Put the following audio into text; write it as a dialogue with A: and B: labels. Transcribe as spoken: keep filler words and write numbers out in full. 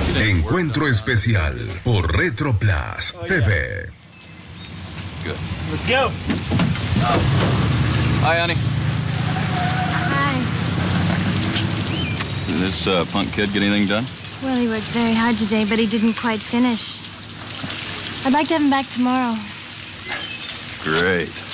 A: Encuentro especial por Retro Plus T V.
B: Good. Let's go. Hi, honey.
C: Hi.
B: Did this uh, punk kid get anything done?
C: Well, he worked very hard today, but he didn't quite finish. I'd like to have him back tomorrow.
B: Great.